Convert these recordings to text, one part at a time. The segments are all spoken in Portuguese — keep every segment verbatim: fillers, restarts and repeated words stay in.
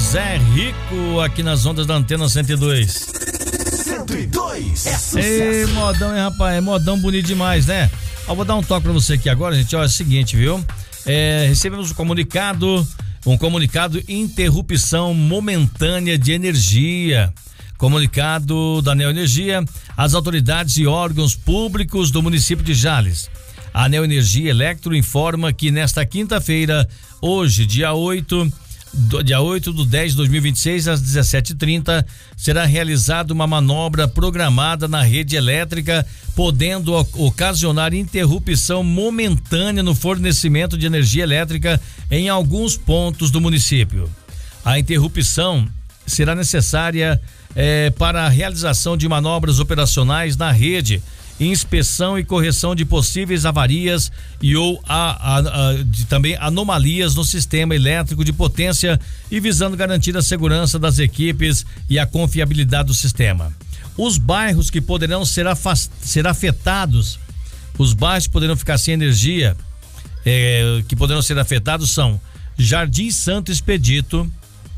Zé Rico aqui nas ondas da Antena cento e dois. cento e dois é sucesso. Ei, modão, hein, rapaz? É modão bonito demais, né? Eu vou dar um toque pra você aqui agora, gente. Olha, é o seguinte, viu? É, recebemos um comunicado, um comunicado interrupção momentânea de energia. Comunicado da Neoenergia às autoridades e órgãos públicos do município de Jales. A Neoenergia Electro informa que nesta quinta-feira, hoje, dia oito, do, dia oito de dez de dois mil e vinte e seis, às dezessete e trinta, será realizada uma manobra programada na rede elétrica, podendo ocasionar interrupção momentânea no fornecimento de energia elétrica em alguns pontos do município. A interrupção será necessária é, para a realização de manobras operacionais na rede, inspeção e correção de possíveis avarias e ou a, a, a, de, também anomalias no sistema elétrico de potência e visando garantir a segurança das equipes e a confiabilidade do sistema. Os bairros que poderão ser, afast, ser afetados, os bairros que poderão ficar sem energia, é, que poderão ser afetados são Jardim Santo Expedito,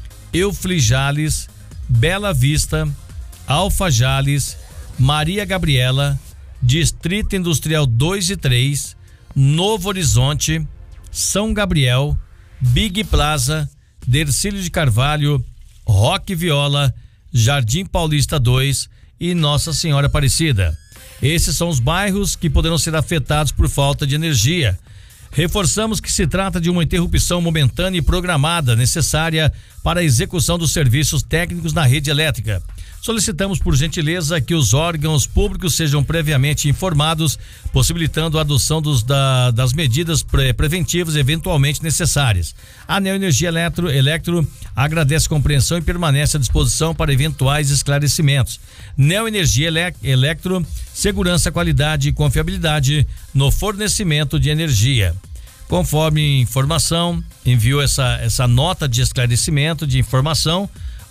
Euflijales, Bela Vista, Alfajales, Maria Gabriela, Distrito Industrial dois e três, Novo Horizonte, São Gabriel, Big Plaza, Dercílio de Carvalho, Roque Viola, Jardim Paulista dois e Nossa Senhora Aparecida. Esses são os bairros que poderão ser afetados por falta de energia. Reforçamos que se trata de uma interrupção momentânea e programada necessária para a execução dos serviços técnicos na rede elétrica. Solicitamos, por gentileza, que os órgãos públicos sejam previamente informados, possibilitando a adoção dos, da, das medidas pre, preventivas eventualmente necessárias. A Neoenergia Electro, Electro agradece a compreensão e permanece à disposição para eventuais esclarecimentos. Neoenergia Ele, Electro, segurança, qualidade e confiabilidade no fornecimento de energia. Conforme informação, enviou essa, essa nota de esclarecimento, de informação,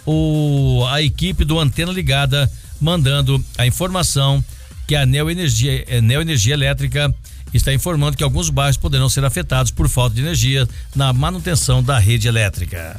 O, a equipe do Antena Ligada mandando a informação que a Neoenergia, a Neoenergia Elétrica está informando que alguns bairros poderão ser afetados por falta de energia na manutenção da rede elétrica.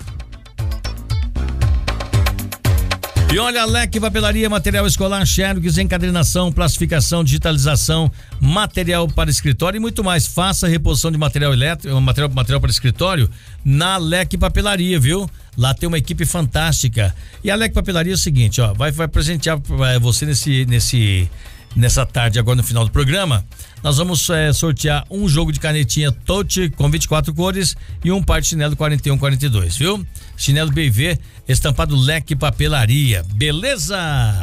E olha, Leque Papelaria, material escolar, xerox, encadernação, plastificação, digitalização, material para escritório e muito mais. Faça a reposição de material elétrico, material, material para escritório na Leque Papelaria, viu? Lá tem uma equipe fantástica. E a Leque Papelaria é o seguinte, ó, vai, vai presentear você nesse, nesse, nessa tarde agora no final do programa. Nós vamos é, sortear um jogo de canetinha Touch com vinte e quatro cores e um par de chinelo quarenta e um, quarenta e dois, viu? Chinelo B V estampado Leque Papelaria, beleza?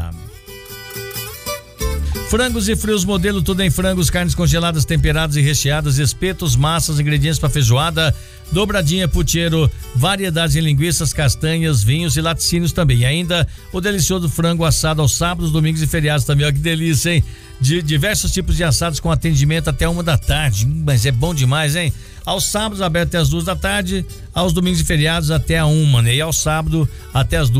Frangos e frios modelo, tudo em frangos, carnes congeladas, temperadas e recheadas, espetos, massas, ingredientes para feijoada, dobradinha, puteiro, variedades em linguiças, castanhas, vinhos e laticínios também. E ainda o delicioso frango assado aos sábados, domingos e feriados também. Olha que delícia, hein? De diversos tipos de assados com atendimento até uma da tarde. Hum, mas é bom demais, hein? Aos sábados aberto até as duas da tarde, aos domingos e feriados até a uma, né? E ao sábado até as duas.